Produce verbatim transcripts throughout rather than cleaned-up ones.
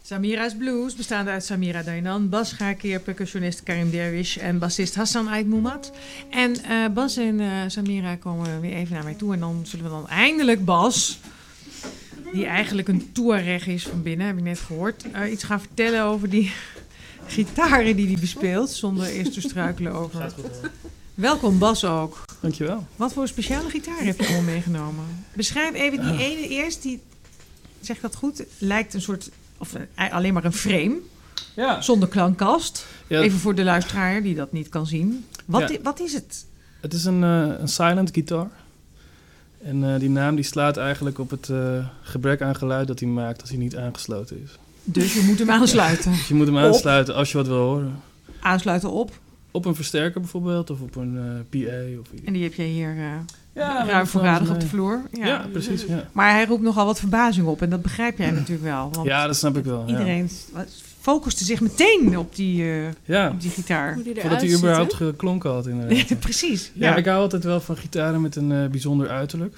Samira's Blues, bestaande uit Samira Dainan, Bas Schaarkeer, percussionist Karim Derwish en bassist Hassan Ait Moumad. En uh, Bas en uh, Samira komen weer even naar mij toe en dan zullen we dan eindelijk Bas, die eigenlijk een Touareg is van binnen, heb ik net gehoord, uh, iets gaan vertellen over die gitaren die hij bespeelt, zonder eerst te struikelen over. Gaat goed, hoor. Welkom Bas ook. Dankjewel. Wat voor speciale gitaar heb je allemaal meegenomen? Beschrijf even die ene eerst, die, zeg dat goed, lijkt een soort, of uh, alleen maar een frame, Ja. zonder klankkast. Ja. Even voor de luisteraar die dat niet kan zien. Wat, Ja. i- wat is het? Het is een, uh, een silent guitar. En uh, die naam die slaat eigenlijk op het uh, gebrek aan geluid dat hij maakt als hij niet aangesloten is. Dus je moet hem aansluiten. Dus je moet hem Op. aansluiten als je wat wil horen. Aansluiten op. Op een versterker bijvoorbeeld, of op een uh, P A. Of iets. En die heb je hier uh, Ja, ruim voorradig nee. op de vloer. Ja. Ja, precies. Ja. Maar hij roept nogal wat verbazing op. En dat begrijp jij natuurlijk wel. Want ja, dat snap ik wel. Ja. iedereen focuste zich meteen op die, uh, Ja, op die gitaar. Hoe die eruit voordat hij ziet, überhaupt hè? geklonken had inderdaad. Precies. Ja, Ja. ik hou altijd wel van gitaren met een uh, bijzonder uiterlijk.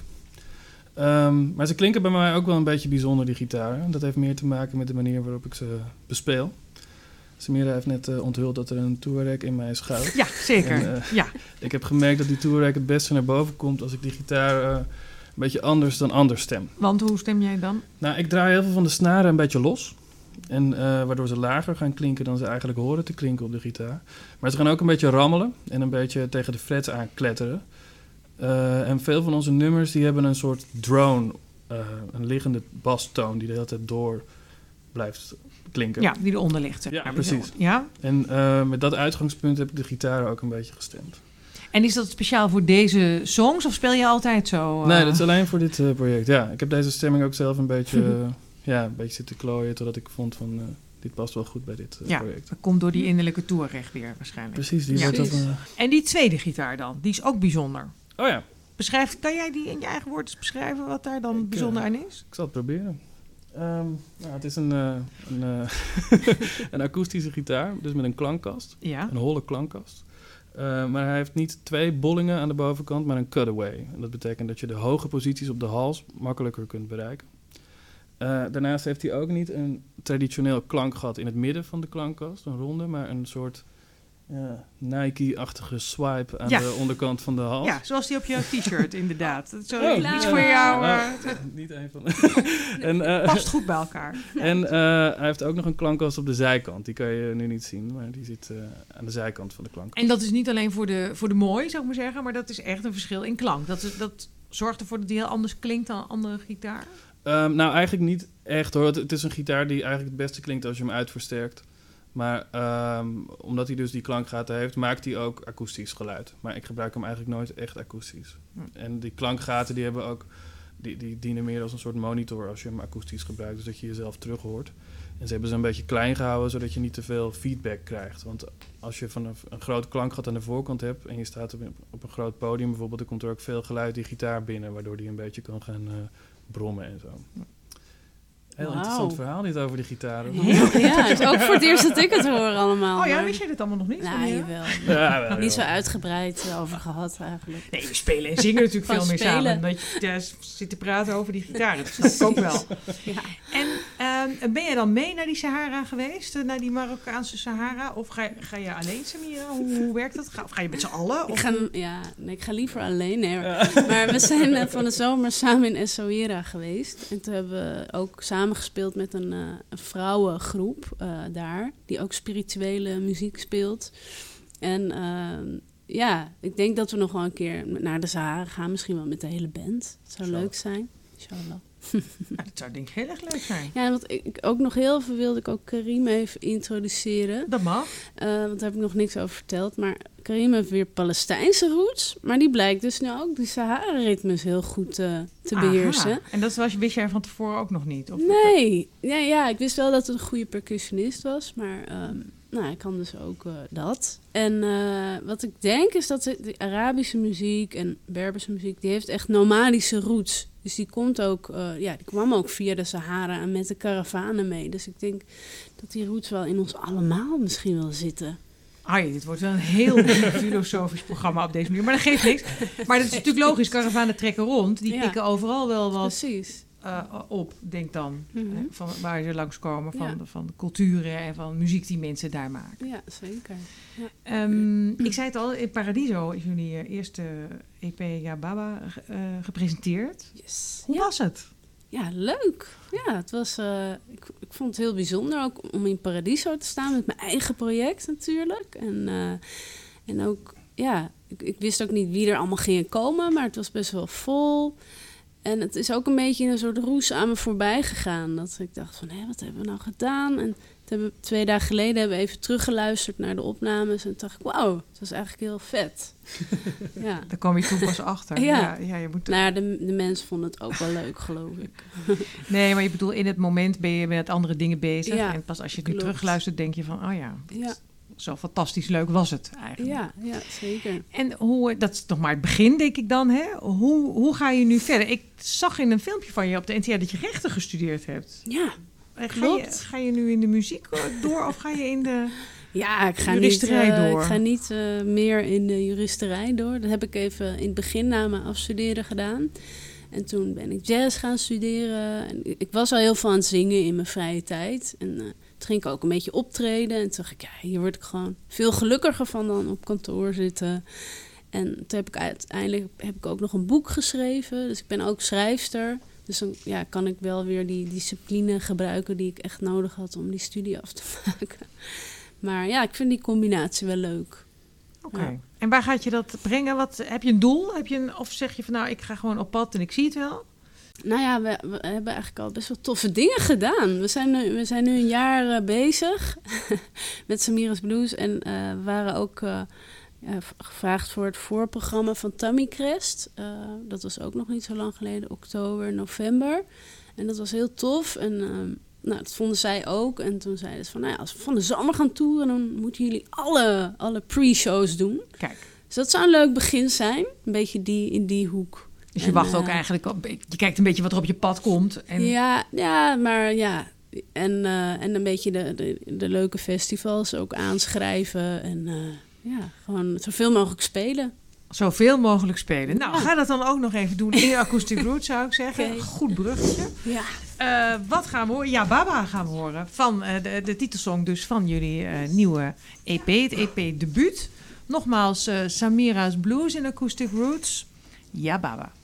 Um, maar ze klinken bij mij ook wel een beetje bijzonder, die gitaren. Dat heeft meer te maken met de manier waarop ik ze bespeel. Samira heeft net uh, onthuld dat er een Touareg in mij schuilt. Ja, zeker. En, uh, ja. Ik heb gemerkt dat die Touareg het beste naar boven komt als ik die gitaar uh, een beetje anders dan anders stem. Want hoe stem jij dan? Nou, ik draai heel veel van de snaren een beetje los. En uh, waardoor ze lager gaan klinken dan ze eigenlijk horen te klinken op de gitaar. Maar ze gaan ook een beetje rammelen en een beetje tegen de frets aankletteren. Uh, en veel van onze nummers die hebben een soort drone, uh, een liggende bastoon die de hele tijd door blijft klinken. Ja, die eronder ligt. Zeg Ja, maar. precies. Ja? En uh, met dat uitgangspunt heb ik de gitaar ook een beetje gestemd. En is dat speciaal voor deze songs of speel je altijd zo? Uh... Nee, dat is alleen voor dit uh, project. Ja, ik heb deze stemming ook zelf een beetje, uh, ja, een beetje zitten klooien totdat ik vond van uh, dit past wel goed bij dit uh, ja, project. dat komt door die innerlijke Touareg weer waarschijnlijk. Precies, die Ja. wordt ook... Precies. Uh, En die tweede gitaar dan, die is ook bijzonder. oh ja, Beschrijf, kan jij die in je eigen woorden beschrijven wat daar dan Ik, bijzonder uh, aan is? ik zal het proberen. Um, nou, het is een, uh, een, uh, een akoestische gitaar, dus met een klankkast. Ja. Een holle klankkast. Uh, maar hij heeft niet twee bollingen aan de bovenkant, maar een cutaway. En dat betekent dat je de hoge posities op de hals makkelijker kunt bereiken. Uh, daarnaast heeft hij ook niet een traditioneel klankgat in het midden van de klankkast, een ronde, maar een soort ja, Nike-achtige swipe aan Ja. de onderkant van de hals. Ja, zoals die op je t-shirt inderdaad. Dat is zo Oh, iets ja. voor jou. Nou, uh, niet een van. en, uh, past goed bij elkaar. En uh, hij heeft ook nog een klankkast op de zijkant. Die kan je nu niet zien, maar die zit uh, aan de zijkant van de klankkast. En dat is niet alleen voor de, voor de mooi, zou ik maar zeggen, maar dat is echt een verschil in klank. Dat, is, dat zorgt ervoor dat die heel anders klinkt dan een andere gitaar. Um, nou, eigenlijk niet echt hoor. Het, het is een gitaar die eigenlijk het beste klinkt als je hem uitversterkt. Maar um, omdat hij dus die klankgaten heeft, maakt hij ook akoestisch geluid. Maar ik gebruik hem eigenlijk nooit echt akoestisch. Hm. En die klankgaten die hebben ook, die, die dienen meer als een soort monitor als je hem akoestisch gebruikt. Dus dat je jezelf terug hoort. En ze hebben ze een beetje klein gehouden, zodat je niet te veel feedback krijgt. Want als je van een, een groot klankgat aan de voorkant hebt en je staat op, op een groot podium bijvoorbeeld, dan komt er ook veel geluid die gitaar binnen, waardoor die een beetje kan gaan uh, brommen en zo. Heel Wauw. interessant verhaal dit over die gitaren. Heel, ja, het is ook voor het eerst dat ik het hoor allemaal. Oh ja, maar- wist je dit allemaal nog niet? Nou, Samira? jawel. Ja, wel, Niet zo wel. uitgebreid uh, over gehad eigenlijk. Nee, we spelen en zingen natuurlijk Van veel meer spelen. samen. Dat je daar zit te praten over die gitaren. Dat snap ik ook wel. Ja. En ehm, ben je dan mee naar die Sahara geweest? eh, Naar die Marokkaanse Sahara? Of ga, ga je alleen, Samira? Hoe, hoe werkt dat? Ga, of ga je met z'n allen? Ik Of ga, ja, nee, ik ga liever alleen. Nee, maar, maar we zijn uh, van de zomer samen in Essaouira geweest. En toen hebben we ook samen gespeeld met een, uh, een vrouwengroep uh, daar. Die ook spirituele muziek speelt. En uh, ja, ik denk dat we nog wel een keer naar de Sahara gaan. Misschien wel met de hele band. Dat zou Zo. leuk zijn. Inshallah. Nou, dat zou denk ik heel erg leuk zijn. Ja, en wat ik ook nog heel veel wilde ik ook Karim even introduceren. Dat mag. Uh, want daar heb ik nog niks over verteld. Maar Karim heeft weer Palestijnse roots. Maar die blijkt dus nu ook die Sahara-ritmes heel goed uh, te Aha. beheersen. En dat was, wist jij van tevoren ook nog niet? Of Nee, ja, ja, ik wist wel dat het een goede percussionist was. Maar um, nou, ik kan dus ook uh, dat. En uh, wat ik denk is dat de, de Arabische muziek en Berberse muziek, die heeft echt nomadische roots. Dus die komt ook, uh, ja, die kwam ook via de Sahara en met de karavanen mee. Dus ik denk dat die roots wel in ons allemaal misschien wel zitten. Ah, dit wordt wel een heel filosofisch programma op deze manier. Maar dat geeft niks. Maar dat is natuurlijk logisch. Karavanen trekken rond. Die Ja. pikken overal wel wat Precies. uh, op, denk dan. Mm-hmm. Hè, van waar ze langskomen, van, Ja. de, van de culturen en van muziek die mensen daar maken. Ja, zeker. Ja. Um, ik zei het al, in Paradiso is jullie uh, eerste E P Ja Baba uh, gepresenteerd. Yes. Hoe ja. was het? Ja, leuk. Ja, het was, uh, ik, ik vond het heel bijzonder ook om in Paradiso te staan met mijn eigen project natuurlijk. En, uh, en ook, ja, ik, ik wist ook niet wie er allemaal gingen komen, maar het was best wel vol. En het is ook een beetje in een soort roes aan me voorbij gegaan. Dat ik dacht van, hé, wat hebben we nou gedaan? En hebben, twee dagen geleden hebben we even teruggeluisterd naar de opnames. En toen dacht ik, wauw, het was eigenlijk heel vet. Ja. Daar kwam je toen pas achter. Ja. Ja, ja, je moet... Nou ja, de, de mensen vonden het ook wel leuk, geloof ik. Nee, maar je bedoelt, in het moment ben je met andere dingen bezig. Ja, en pas als je het nu klopt. terugluistert, denk je van, oh ja, Ja, zo fantastisch leuk was het eigenlijk. ja, ja zeker. En hoe, dat is nog maar het begin, denk ik dan. Hè? Hoe, hoe ga je nu verder? Ik zag in een filmpje van je op de N T R dat je rechten gestudeerd hebt. Ja, Ga je, klopt. ga je nu in de muziek door of ga je in de... Ja, ik ga Juristerij niet, uh, door. Ik ga niet uh, meer in de juristerij door. Dat heb ik even in het begin na mijn afstuderen gedaan. En toen ben ik jazz gaan studeren. En ik was al heel veel aan het zingen in mijn vrije tijd. En uh, toen ging ik ook een beetje optreden. En toen dacht ik, ja, hier word ik gewoon veel gelukkiger van dan op kantoor zitten. En toen heb ik uiteindelijk heb ik ook nog een boek geschreven. Dus ik ben ook schrijfster. Dus dan ja, kan ik wel weer die discipline gebruiken die ik echt nodig had om die studie af te maken. Maar ja, ik vind die combinatie wel leuk. Oké. Okay. Ja. En waar gaat je dat brengen? Wat, heb je een doel? Heb je een, of zeg je van nou, ik ga gewoon op pad en ik zie het wel? Nou ja, we, we hebben eigenlijk al best wel toffe dingen gedaan. We zijn nu, we zijn nu een jaar uh, bezig met Samira's Blues. En uh, we waren ook uh, uh, gevraagd voor het voorprogramma van Tammy Crest. Uh, dat was ook nog niet zo lang geleden, oktober, november. En dat was heel tof. En uh, nou, dat vonden zij ook. En toen zeiden ze van, nou ja, als we van de zomer gaan toeren, dan moeten jullie alle, alle pre-shows doen. Kijk. Dus dat zou een leuk begin zijn. Een beetje die, in die hoek. Dus je en, wacht ook uh, eigenlijk op, je kijkt een beetje wat er op je pad komt. En... Ja, ja, maar ja. En, uh, en een beetje de, de, de leuke festivals ook aanschrijven. En uh, ja, gewoon zoveel mogelijk spelen. Zoveel mogelijk spelen. Nou, ja. ga dat dan ook nog even doen in Acoustic Roots, zou ik zeggen. Okay. Goed bruggetje. Ja. Uh, wat gaan we horen? Ja, Baba gaan we horen. Van uh, de, de titelsong dus van jullie uh, nieuwe E P, het E P-debuut. Nogmaals, uh, Samira's Blues in Acoustic Roots. Ja, Baba.